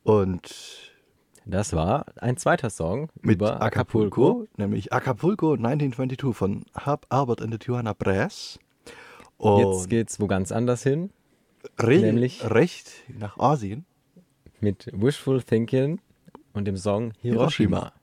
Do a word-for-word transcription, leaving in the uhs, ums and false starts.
Und Das war ein zweiter Song mit über Acapulco, Acapulco. nämlich Acapulco neunzehnhundertzweiundzwanzig von Herb Albert und der Tijuana Brass. Jetzt Und geht's wo ganz anders hin, re nämlich recht nach Asien. mit Wishful Thinking und dem Song Hiroshima. Hiroshima.